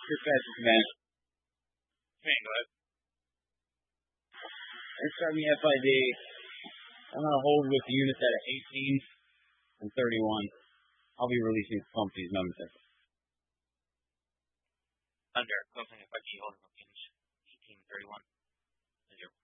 Chris Patrick Command. Man, go ahead. Next time the FID, I'm going to hold with the units at 18 and 31. I'll be releasing these momentarily. Under closing FID holding locations 18 and 31. 0.